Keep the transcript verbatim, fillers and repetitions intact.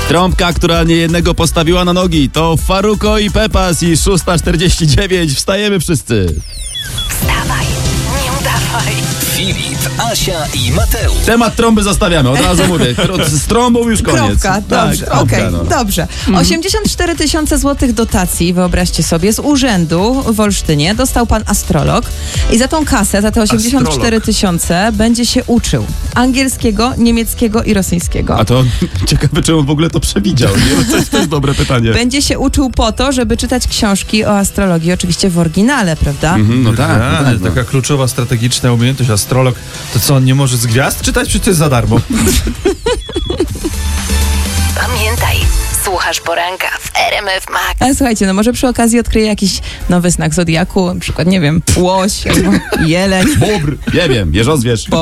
Trąbka, która niejednego postawiła na nogi, to Faruko i Pepas i szósta czterdzieści dziewięć. Wstajemy wszyscy. Wstawaj, nie udawaj. Filip, Asia i Mateusz. Temat trąby zostawiamy, od razu mówię. Z trąbą już koniec. Kropka, dobrze, tak, okej, no. dobrze. osiemdziesiąt cztery tysiące złotych dotacji, wyobraźcie sobie, z urzędu w Olsztynie dostał pan astrolog i za tą kasę, za te osiemdziesiąt cztery tysiące będzie się uczył angielskiego, niemieckiego i rosyjskiego. A to ciekawe, czy on w ogóle to przewidział, nie? To jest, to jest dobre pytanie. Będzie się uczył po to, żeby czytać książki o astrologii, oczywiście w oryginale, prawda? Mhm, no tak, A, no tak no. taka kluczowa, strategiczna umiejętność, astrolog. To co, on nie może z gwiazd czytać? Przecież to jest za darmo. Pamiętaj, słuchasz poranka w R M F Max. Ale słuchajcie, no może przy okazji odkryję jakiś nowy znak zodiaku, na przykład, nie wiem, łoś albo jeleń. Bóbr, nie wiem, jeżozwierz.